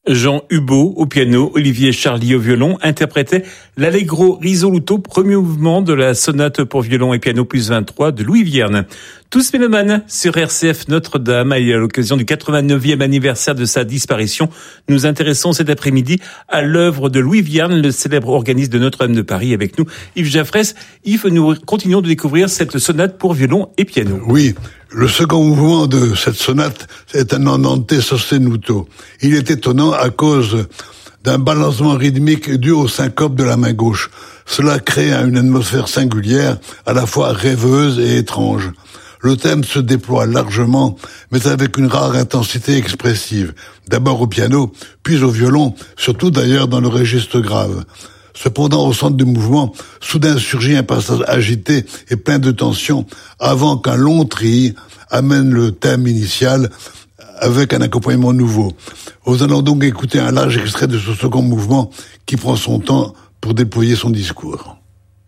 Jean Hubeau au piano, Olivier Charlier au violon interprétaient l'Allegro risoluto, premier mouvement de la sonate pour violon et piano plus 23 de Louis Vierne. Tous mélomanes sur RCF Notre-Dame, et à l'occasion du 89e anniversaire de sa disparition, nous intéressons cet après-midi à l'œuvre de Louis Vierne, le célèbre organiste de Notre-Dame de Paris. Avec nous, Yves Jaffrès. Yves, nous continuons de découvrir cette sonate pour violon et piano. Oui. Le second mouvement de cette sonate est un andante sostenuto. Il est étonnant à cause d'un balancement rythmique dû au syncope de la main gauche. Cela crée une atmosphère singulière, à la fois rêveuse et étrange. Le thème se déploie largement, mais avec une rare intensité expressive. D'abord au piano, puis au violon, surtout d'ailleurs dans le registre grave. Cependant, au centre du mouvement, soudain surgit un passage agité et plein de tension, avant qu'un long tri amène le thème initial avec un accompagnement nouveau. Nous allons donc écouter un large extrait de ce second mouvement qui prend son temps pour déployer son discours.